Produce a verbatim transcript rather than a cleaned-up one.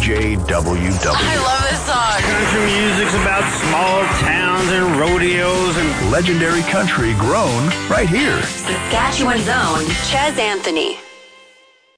J W W. I love this song. Country music's about small towns and rodeos and legendary country grown right here. Saskatchewan's own Ches Anthony.